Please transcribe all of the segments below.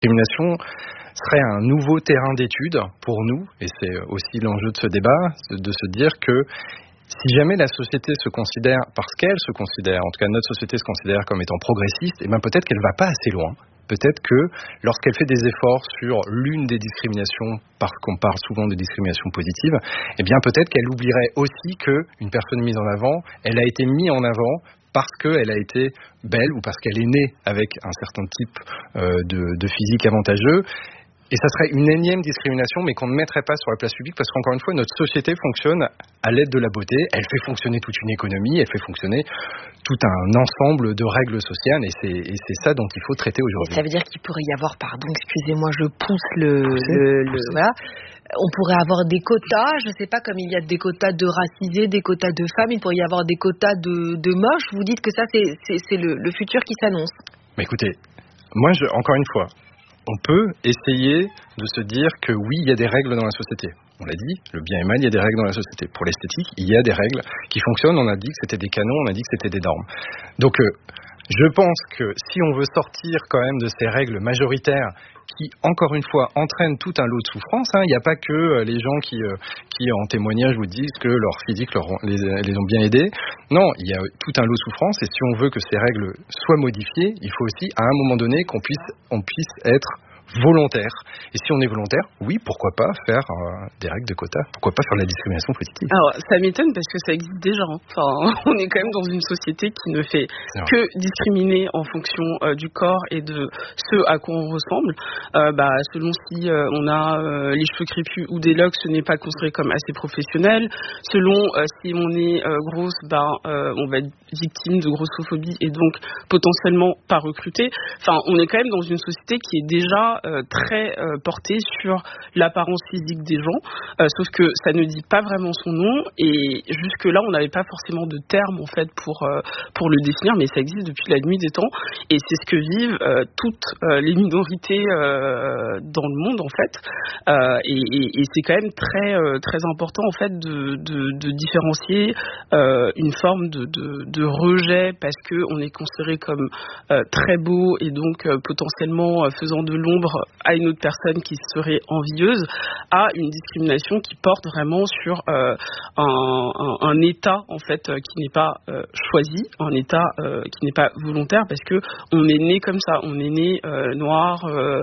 discrimination serait un nouveau terrain d'étude pour nous, et c'est aussi l'enjeu de ce débat, de se dire que si jamais la société se considère, parce qu'elle se considère, en tout cas notre société se considère comme étant progressiste, et bien peut-être qu'elle ne va pas assez loin. Peut-être que lorsqu'elle fait des efforts sur l'une des discriminations, parce qu'on parle souvent de discrimination positive, eh bien peut-être qu'elle oublierait aussi qu'une personne mise en avant, elle a été mise en avant parce qu'elle a été belle ou parce qu'elle est née avec un certain type de physique avantageux. Et ça serait une énième discrimination, mais qu'on ne mettrait pas sur la place publique, parce qu'encore une fois, notre société fonctionne à l'aide de la beauté. Elle fait fonctionner toute une économie, elle fait fonctionner tout un ensemble de règles sociales, et c'est ça dont il faut traiter aujourd'hui. Et ça veut dire qu'il pourrait y avoir, excusez-moi, je pousse voilà. On pourrait avoir des quotas, je ne sais pas, comme il y a des quotas de racisés, des quotas de femmes, il pourrait y avoir des quotas de moches. Vous dites que ça, c'est le futur qui s'annonce. Mais écoutez, moi, encore une fois, on peut essayer de se dire que oui, il y a des règles dans la société. On l'a dit, le bien et le mal, il y a des règles dans la société. Pour l'esthétique, il y a des règles qui fonctionnent. On a dit que c'était des canons, on a dit que c'était des normes. Donc, je pense que si on veut sortir quand même de ces règles majoritaires qui, encore une fois, entraînent tout un lot de souffrance, il n'y a pas que les gens qui en témoignage vous disent que leur physique les ont bien aidés. Non, il y a tout un lot de souffrance, et si on veut que ces règles soient modifiées, il faut aussi, à un moment donné, qu'on puisse être volontaire. Et si on est volontaire, oui, pourquoi pas faire des règles de quotas, pourquoi pas faire de la discrimination positive. Alors, ça m'étonne parce que ça existe déjà. Enfin, on est quand même dans une société qui ne fait que discriminer en fonction du corps et de ce à quoi on ressemble. Selon si on a les cheveux crépus ou des locks, ce n'est pas considéré comme assez professionnel. Selon si on est grosse, on va être victime de grossophobie et donc potentiellement pas recruté. Enfin, on est quand même dans une société qui est déjà très portée sur l'apparence physique des gens, sauf que ça ne dit pas vraiment son nom, et jusque là on n'avait pas forcément de terme en fait pour le définir, mais ça existe depuis la nuit des temps, et c'est ce que vivent toutes les minorités dans le monde en fait, et c'est quand même très très important en fait de différencier une forme de rejet parce que on est considéré comme très beau et donc potentiellement faisant de l'ombre à une autre personne qui serait envieuse, à une discrimination qui porte vraiment sur un état en fait qui n'est pas choisi, un état qui n'est pas volontaire, parce que on est né comme ça, on est né noir,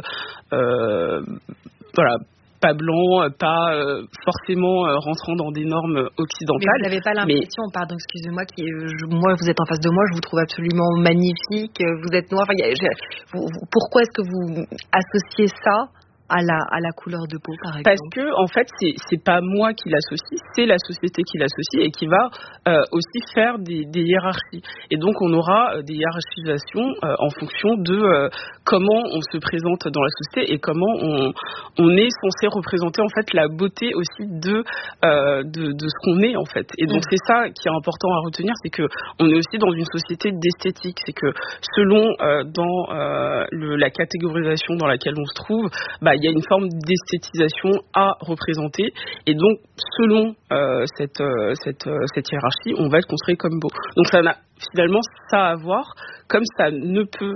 pas blanc, pas forcément rentrant dans des normes occidentales. Mais vous n'avez pas l'impression, pardon, excusez-moi, moi vous êtes en face de moi, je vous trouve absolument magnifique, vous êtes noir, pourquoi est-ce que vous associez ça à la couleur de peau, par exemple? Parce que, en fait, c'est pas moi qui l'associe, c'est la société qui l'associe et qui va aussi faire des hiérarchies. Et donc, on aura des hiérarchisations en fonction de comment on se présente dans la société et comment on est censé représenter, en fait, la beauté aussi de ce qu'on est, en fait. Et donc, c'est ça qui est important à retenir, c'est que on est aussi dans une société d'esthétique. C'est que, selon la catégorisation dans laquelle on se trouve, il y a une forme d'esthétisation à représenter, et donc selon cette hiérarchie, on va être considéré comme beau. Donc ça n'a finalement ça à voir, comme ça ne peut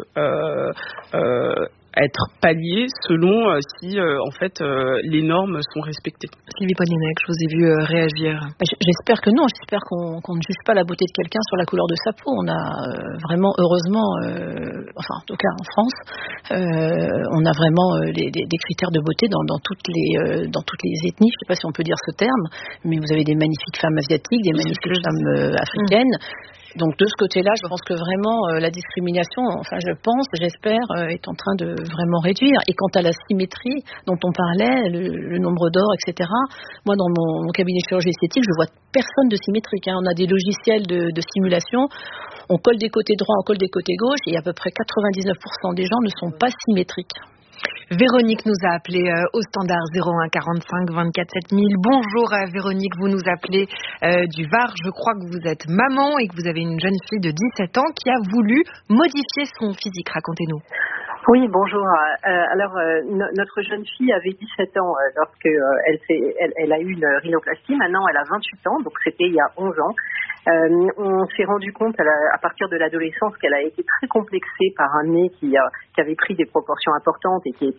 être pallié selon si en fait les normes sont respectées. Sylvie Polignac, je vous ai vu réagir. J'espère que non, j'espère qu'on ne juge pas la beauté de quelqu'un sur la couleur de sa peau. On a vraiment, heureusement, en tout cas en France, on a vraiment des critères de beauté dans toutes les ethnies. Je ne sais pas si on peut dire ce terme, mais vous avez des magnifiques femmes asiatiques, des magnifiques femmes africaines. Donc de ce côté-là, je pense que vraiment la discrimination, j'espère, est en train de vraiment réduire. Et quant à la symétrie dont on parlait, le nombre d'or, etc., moi dans mon cabinet de chirurgie esthétique, je vois personne de symétrique. On a des logiciels de simulation, on colle des côtés droits, on colle des côtés gauches, et à peu près 99% des gens ne sont pas symétriques. Véronique nous a appelé au standard 01 45 24 7000. Bonjour Véronique, vous nous appelez du Var. Je crois que vous êtes maman et que vous avez une jeune fille de 17 ans qui a voulu modifier son physique. Racontez-nous. Oui, bonjour. Notre jeune fille avait 17 ans lorsque elle a eu une rhinoplastie. Maintenant, elle a 28 ans, donc c'était il y a 11 ans. On s'est rendu compte à partir de l'adolescence qu'elle a été très complexée par un nez qui avait pris des proportions importantes et qui était